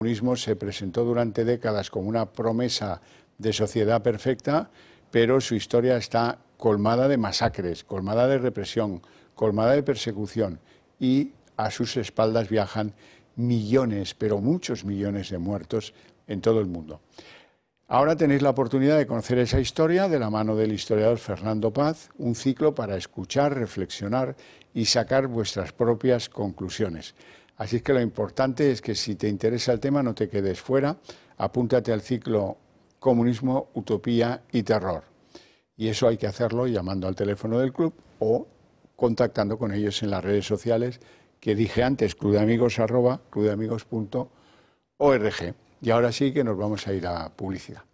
comunismo se presentó durante décadas como una promesa de sociedad perfecta, pero su historia está colmada de masacres, colmada de represión, colmada de persecución, y a sus espaldas viajan millones, pero muchos millones de muertos en todo el mundo. Ahora tenéis la oportunidad de conocer esa historia de la mano del historiador Fernando Paz, un ciclo para escuchar, reflexionar y sacar vuestras propias conclusiones. Así es que lo importante es que si te interesa el tema no te quedes fuera, apúntate al ciclo Comunismo, Utopía y Terror. Y eso hay que hacerlo llamando al teléfono del club o contactando con ellos en las redes sociales que dije antes, clubdeamigos@clubdeamigos.org. Y ahora sí que nos vamos a ir a publicidad.